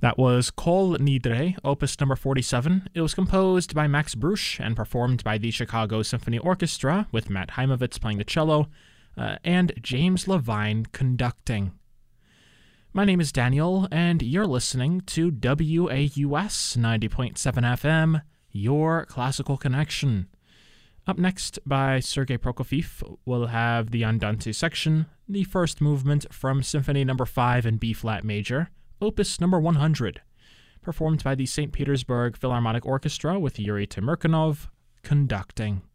That was Kol Nidre, opus number 47. It was composed by Max Bruch and performed by the Chicago Symphony Orchestra, with Matt Heimovitz playing the cello, and James Levine conducting. My name is Daniel, and you're listening to WAUS 90.7 FM, your classical connection. Up next, by Sergei Prokofiev, we'll have the Andante section, the first movement from Symphony No. 5 in B-flat major, opus number 100, performed by the St. Petersburg Philharmonic Orchestra with Yuri Temirkanov conducting.